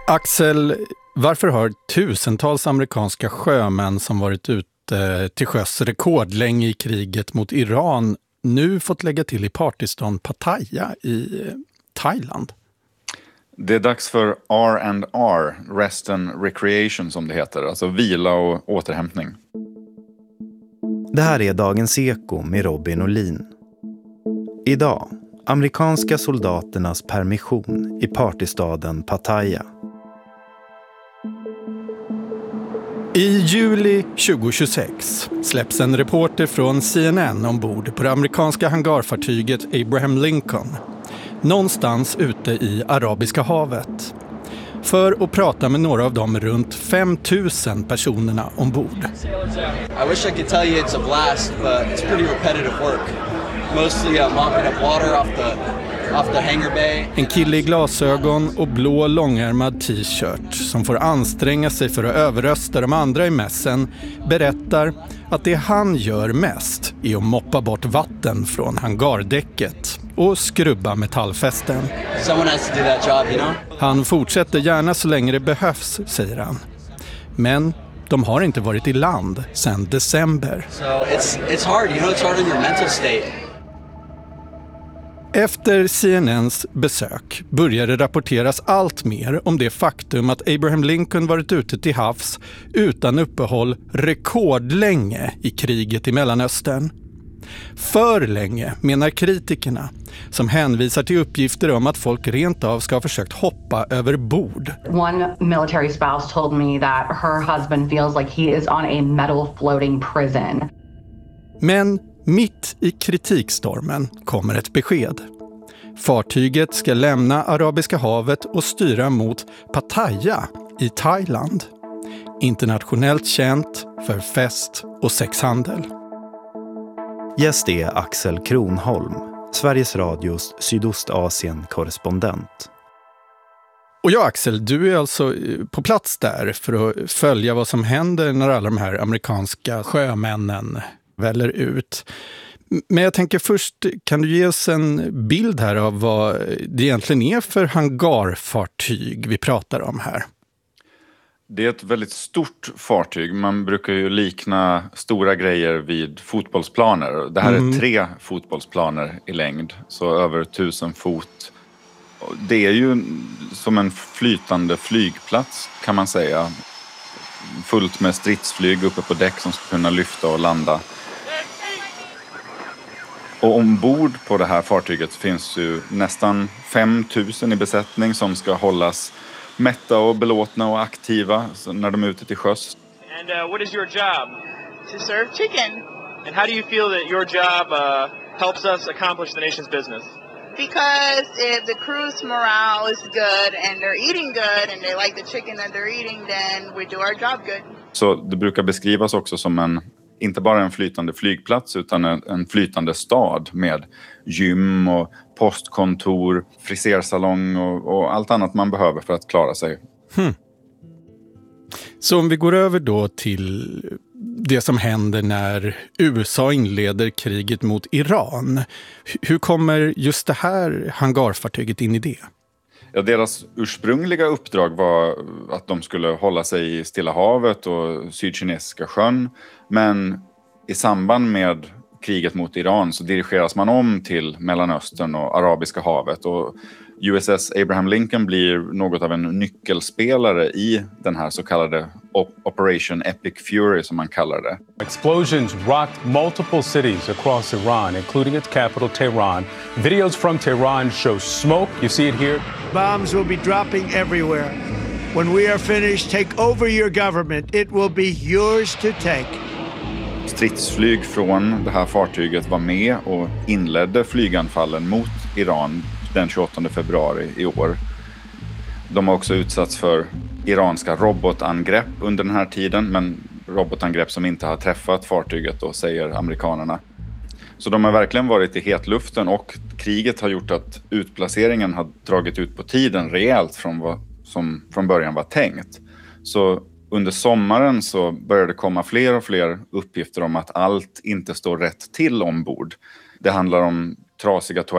Axel, varför har tusentals amerikanska sjömän som varit ute till sjöss rekordlänge i kriget mot Iran nu fått lägga till i partystan Pattaya i Thailand? Det är dags för R&R, Rest and Recreation som det heter, alltså vila och återhämtning. Det här är Dagens Eko med Robin Olin. Idag, amerikanska soldaternas permission i partystaden Pattaya. I juli 2026 släpps en reporter från CNN ombord på det amerikanska hangarfartyget Abraham Lincoln, någonstans ute i Arabiska havet, för att prata med några av de runt 5 000 personerna ombord. I wish I could tell you it's a blast, but it's pretty repetitive work. Mostly mopping up water off the hangar bay. En kille i glasögon och blå långärmad t-shirt som får anstränga sig för att överrösta de andra i mässen berättar att det han gör mest är att moppa bort vatten från hangardäcket och skrubba metallfästen. Someone has to do that job, you know? Han fortsätter gärna så länge det behövs, säger han. Men de har inte varit i land sedan december. So it's hard, you know, it's hard on your mental state. Efter CNNs besök börjar det rapporteras allt mer om det faktum att Abraham Lincoln varit ute till havs utan uppehåll rekordlänge i kriget i Mellanöstern. För länge, menar kritikerna, som hänvisar till uppgifter om att folk rent av ska ha försökt hoppa över bord. One military spouse told me that her husband feels like he is on a metal floating prison. Men mitt i kritikstormen kommer ett besked. Fartyget ska lämna Arabiska havet och styra mot Pattaya i Thailand. Internationellt känt för fest och sexhandel. Gäst är Axel Kronholm, Sveriges Radios Sydostasien-korrespondent. Och ja, Axel, du är alltså på plats där för att följa vad som händer när alla de här amerikanska sjömännen väller ut. Men jag tänker först, kan du ge oss en bild här av vad det egentligen är för hangarfartyg vi pratar om här? Det är ett väldigt stort fartyg. Man brukar ju likna stora grejer vid fotbollsplaner. Det här är 3 fotbollsplaner i längd, så över 1000 fot. Det är ju som en flytande flygplats kan man säga. Fullt med stridsflyg uppe på däck som ska kunna lyfta och landa. Och ombord på det här fartyget finns ju nästan 5 000 i besättning som ska hållas mätta och belåtna och aktiva när de är ute till sjöss. And what is your job? To serve chicken. And how do you feel that your job helps us accomplish the nation's business? Because if the crew's morale is good and they're eating good and they like the chicken that they're eating, then we do our job good. Så det brukar beskrivas också som inte bara en flytande flygplats utan en flytande stad med gym och postkontor, frisersalong och allt annat man behöver för att klara sig. Så om vi går över då till det som händer när USA inleder kriget mot Iran. Hur kommer just det här hangarfartyget in i det? Ja, deras ursprungliga uppdrag var att de skulle hålla sig i Stilla havet och Sydkinesiska sjön. Men i samband med kriget mot Iran så dirigeras man om till Mellanöstern och Arabiska havet. Och USS Abraham Lincoln blir något av en nyckelspelare i den här så kallade Operation Epic Fury som man kallar det. Explosions rocked multiple cities across Iran, including its capital, Tehran. Videos from Tehran show smoke. You see it here. Bombs will be dropping everywhere. When we are finished, take over your government. It will be yours to take. Stridsflyg från det här fartyget var med och inledde flyganfallen mot Iran den 28 februari i år. De har också utsatts för iranska robotangrepp under den här tiden, men robotangrepp som inte har träffat fartyget då, säger amerikanerna. Så de har verkligen varit i hetluften och kriget har gjort att utplaceringen har dragit ut på tiden rejält från vad som från början var tänkt. Så under sommaren så började det komma fler och fler uppgifter om att allt inte står rätt till ombord. Det handlar om trasiga toaletter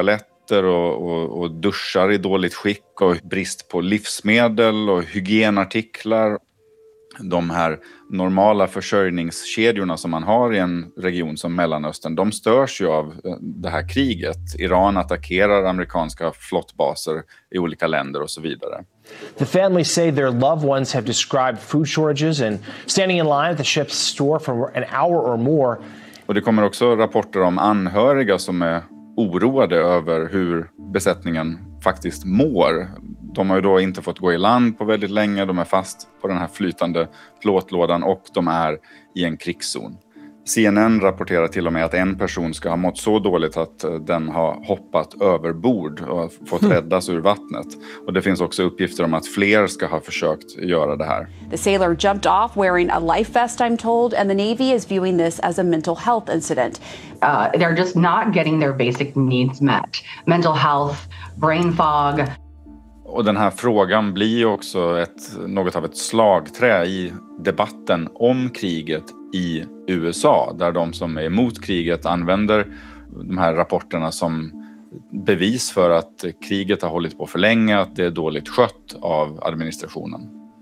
toaletter och duschar i dåligt skick och brist på livsmedel och hygienartiklar. De här normala försörjningskedjorna som man har i en region som Mellanöstern, de störs ju av det här kriget. Iran attackerar amerikanska flottbaser i olika länder och så vidare. The families say their loved ones have described food shortages and standing in line at the ship's store for an hour or more. Och det kommer också rapporter om anhöriga som är oroade över hur besättningen faktiskt mår. De har ju då inte fått gå i land på väldigt länge. De är fast på den här flytande plåtlådan och de är i en krigszon. CNN rapporterar till och med att en person ska ha mått så dåligt att den har hoppat över bord och fått räddas ur vattnet. Och det finns också uppgifter om att fler ska ha försökt göra det här. The sailor jumped off wearing a life vest, I'm told, and the Navy is viewing this as a mental health incident. They're just not getting their basic needs met. Mental health, brain fog. Och den här frågan blir också något av ett slagträ i debatten om kriget i USA. Där de som är emot kriget använder de här rapporterna som bevis för att kriget har hållit på för länge, att det är dåligt skött av administrationen.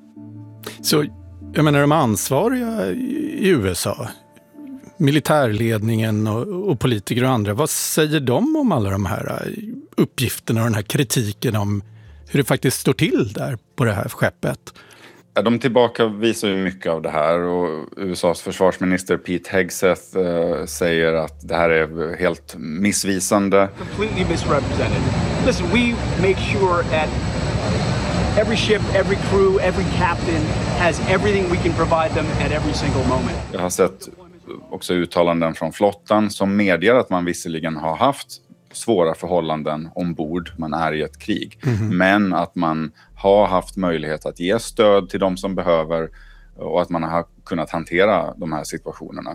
Så jag menar, de ansvariga i USA, militärledningen och politiker och andra, vad säger de om alla de här uppgifterna och den här kritiken om hur det faktiskt står till där på det här skeppet? Ja, de tillbakavisar ju mycket av det här och USAs försvarsminister Pete Hegseth säger att det här är helt missvisande. Completely misrepresented. Listen, we make sure that every ship, every crew, every captain has everything we can provide them at every single moment. Jag har sett också uttalanden från flottan som medger att man visserligen har haft svåra förhållanden ombord, man är i ett krig. Men att man har haft möjlighet att ge stöd till de som behöver och att man har kunnat hantera de här situationerna.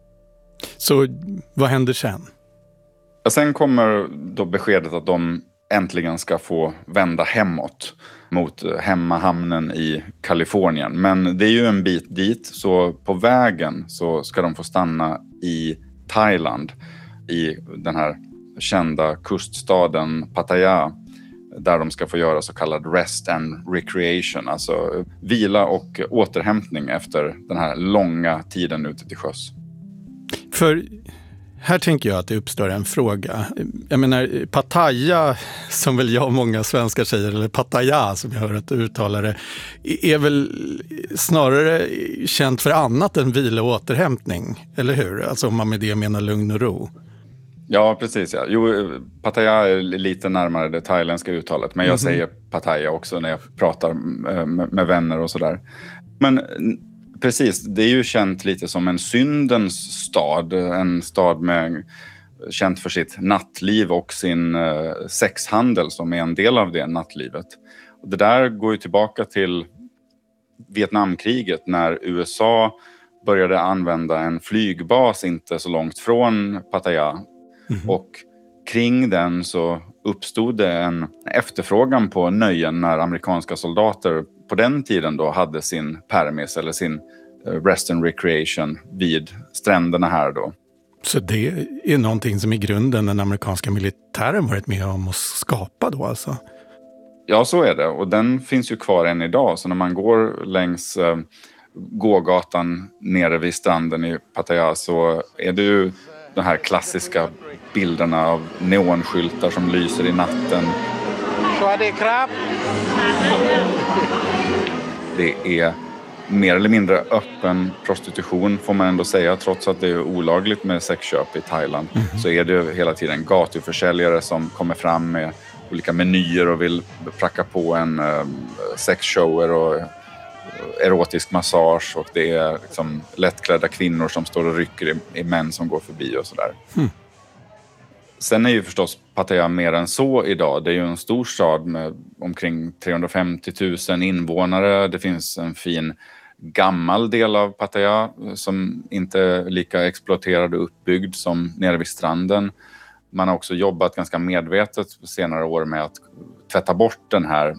Så vad händer sen? Ja, sen kommer då beskedet att de äntligen ska få vända hemåt mot hemmahamnen i Kalifornien. Men det är ju en bit dit, så på vägen så ska de få stanna i Thailand, i den här kända kuststaden Pattaya, där de ska få göra så kallad rest and recreation, alltså vila och återhämtning efter den här långa tiden ute till sjöss. För här tänker jag att det uppstår en fråga. Jag menar, Pattaya, som väl jag och många svenskar säger, eller Pattaya som jag hör att uttala det, är väl snarare känt för annat än vila och återhämtning, eller hur? Alltså om man med det menar lugn och ro. Ja, precis. Ja. Jo, Pattaya är lite närmare det thailändska uttalet, men jag säger Pattaya också när jag pratar med vänner och sådär. Men precis, det är ju känt lite som en syndens stad. En stad känt för sitt nattliv och sin sexhandel som är en del av det nattlivet. Och det där går ju tillbaka till Vietnamkriget när USA började använda en flygbas inte så långt från Pattaya. Och kring den så uppstod det en efterfrågan på nöjen när amerikanska soldater på den tiden då hade sin permis eller sin rest and recreation vid stränderna här då. Så det är någonting som i grunden den amerikanska militären varit med om att skapa då alltså? Ja, så är det. Och den finns ju kvar än idag. Så när man går längs gågatan nere vid stranden i Pattaya så är det ju de här klassiska bilderna av neonskyltar som lyser i natten. Det är mer eller mindre öppen prostitution får man ändå säga, trots att det är olagligt med sexköp i Thailand. Så är det hela tiden gatuförsäljare som kommer fram med olika menyer och vill pracka på en sexshower och erotisk massage, och det är liksom lättklädda kvinnor som står och rycker i män som går förbi och sådär. Sen är ju förstås Pattaya mer än så idag. Det är ju en stor stad med omkring 350 000 invånare. Det finns en fin gammal del av Pattaya som inte är lika exploaterad och uppbyggd som nere vid stranden. Man har också jobbat ganska medvetet på senare år med att tvätta bort den här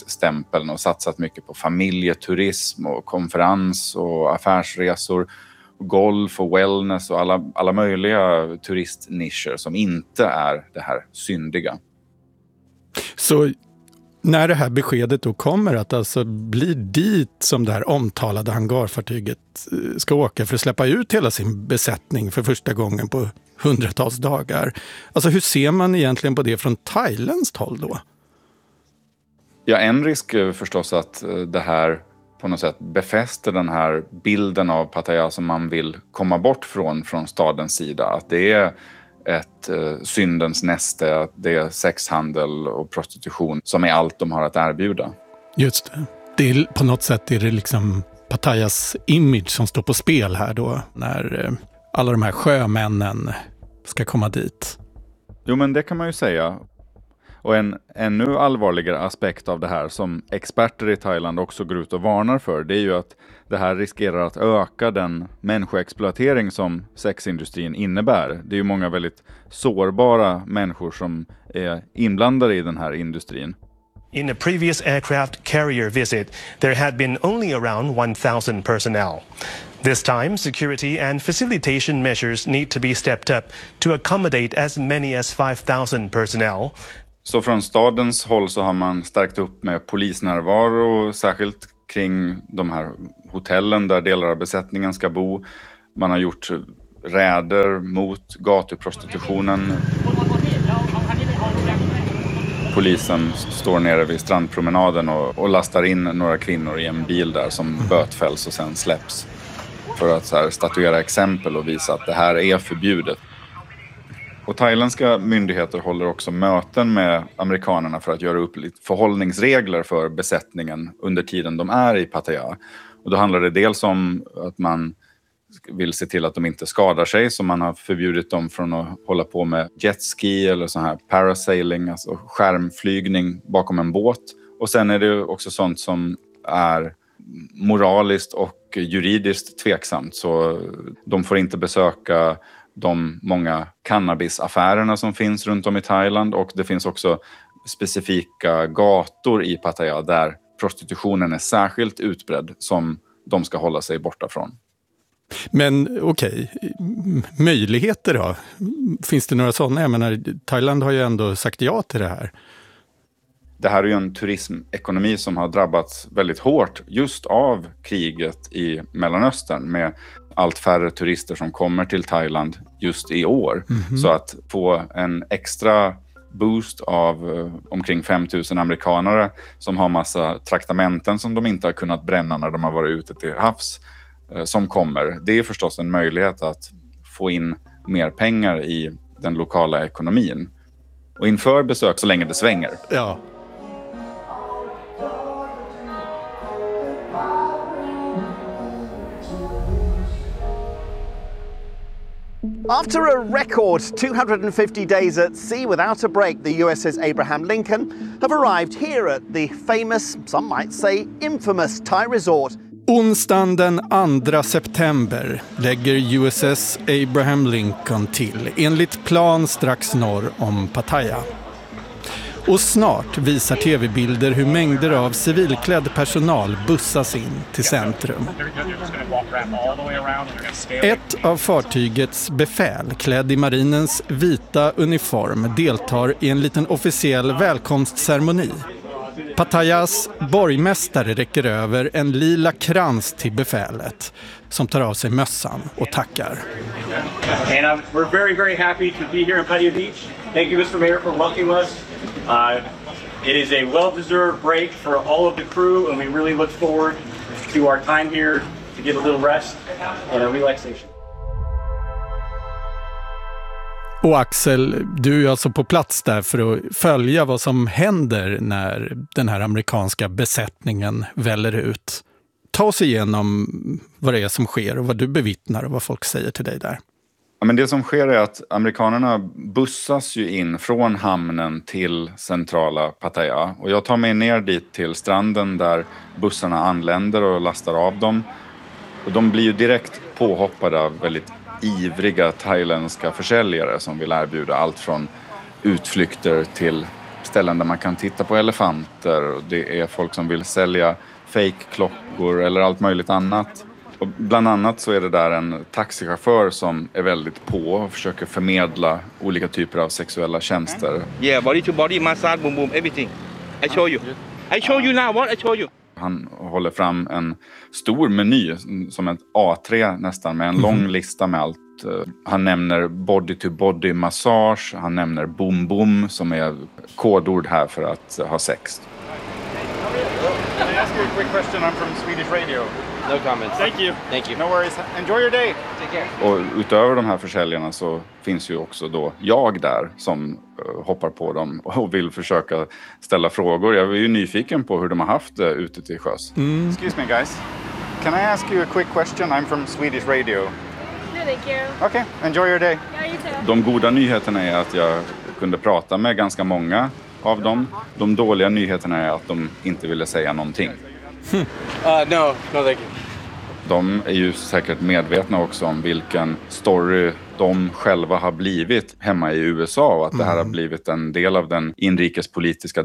sexstämpeln och satsat mycket på familjeturism och konferens och affärsresor. golf och wellness och alla möjliga turistnischer som inte är det här syndiga. Så när det här beskedet då kommer att alltså bli dit som det här omtalade hangarfartyget ska åka för att släppa ut hela sin besättning för första gången på hundratals dagar. Alltså hur ser man egentligen på det från thailändskt håll då? Ja, en risk är förstås att det här på något sätt befäster den här bilden av Pattaya som man vill komma bort från stadens sida. Att det är ett syndens näste, att det är sexhandel och prostitution som är allt de har att erbjuda. Just det. Det är, på något sätt är det liksom Pattayas image som står på spel här då när alla de här sjömännen ska komma dit. Jo, men det kan man ju säga. Och en ännu allvarligare aspekt av det här som experter i Thailand också går ut och varnar för, det är ju att det här riskerar att öka den människoexploatering som sexindustrin innebär. Det är ju många väldigt sårbara människor som är inblandade i den här industrin. In a previous aircraft carrier visit, there had been only around 1,000 personnel. This time, security and facilitation measures need to be stepped up to accommodate as many as 5,000 personnel. Så från stadens håll så har man stärkt upp med polisnärvaro, särskilt kring de här hotellen där delar av besättningen ska bo. Man har gjort räder mot gatuprostitutionen. Polisen står nere vid strandpromenaden och lastar in några kvinnor i en bil där som bötfälls och sen släpps. För att så här statuera exempel och visa att det här är förbjudet. Och thailändska myndigheter håller också möten med amerikanerna för att göra upp lite förhållningsregler för besättningen under tiden de är i Pattaya. Och då handlar det dels om att man vill se till att de inte skadar sig, så man har förbjudit dem från att hålla på med jetski eller sån här parasailing, alltså skärmflygning bakom en båt. Och sen är det också sånt som är moraliskt och juridiskt tveksamt, så de får inte besöka de många cannabisaffärerna som finns runt om i Thailand, och det finns också specifika gator i Pattaya där prostitutionen är särskilt utbredd som de ska hålla sig borta från. Men okej, möjligheter då? Finns det några sådana? Jag menar, Thailand har ju ändå sagt ja till det här. Det här är ju en turismekonomi som har drabbats väldigt hårt just av kriget i Mellanöstern, med allt färre turister som kommer till Thailand just i år. Mm-hmm. Så att få en extra boost av omkring 5 000 amerikanare som har massa traktamenten som de inte har kunnat bränna när de har varit ute till havs som kommer. Det är förstås en möjlighet att få in mer pengar i den lokala ekonomin. Och inför besök så länge det svänger. Ja. After a record 250 days at sea without a break, the USS Abraham Lincoln have arrived here at the famous, some might say infamous, Thai resort. Onsdagen den 2 september lägger USS Abraham Lincoln till, enligt plan strax norr om Pattaya. Och snart visar tv-bilder hur mängder av civilklädd personal bussas in till centrum. Ett av fartygets befäl, klädd i marinens vita uniform, deltar i en liten officiell välkomstceremoni. Pattayas borgmästare räcker över en lila krans till befälet, som tar av sig mössan och tackar. And we're very, very happy to be here in Pattaya Beach. Thank you, Mr. Mayor, for welcoming us. It is a well-deserved break for all of the crew, and we really look forward to our time here to get a little rest and a relaxation. Och Axel, du är alltså på plats där för att följa vad som händer när den här amerikanska besättningen väller ut. Ta oss igenom vad det är som sker och vad du bevittnar och vad folk säger till dig där. Ja, men det som sker är att amerikanerna bussas ju in från hamnen till centrala Pattaya. Och jag tar mig ner dit till stranden där bussarna anländer och lastar av dem. Och de blir ju direkt påhoppade av väldigt ivriga thailändska försäljare som vill erbjuda allt från utflykter till ställen där man kan titta på elefanter. Det är folk som vill sälja fake-klockor eller allt möjligt annat. Och bland annat så är det där en taxichaufför som är väldigt på och försöker förmedla olika typer av sexuella tjänster. Yeah, body to body, massage, boom boom, everything. I show you. I show you now, what? I show you. Han håller fram en stor meny som ett A3 nästan med en lång lista med allt. Han nämner body to body massage, han nämner boom boom som är kodord här för att ha sex. Can I ask you a quick question? I'm from Swedish Radio. No comments. Thank you. Thank you. No worries. Enjoy your day. Take care. Och utöver de här försäljarna så finns ju också då jag där som hoppar på dem och vill försöka ställa frågor. Jag är ju nyfiken på hur de har haft det ute till sjöss. Excuse me guys. Can I ask you a quick question? I'm from Swedish Radio. No, thank you. Okay, enjoy your day. Yeah, you too. De goda nyheterna är att jag kunde prata med ganska många av dem. De dåliga nyheterna är att de inte ville säga någonting. No, thank you. De är ju säkert medvetna också om vilken story de själva har blivit hemma i USA och att det här har blivit en del av den inrikespolitiska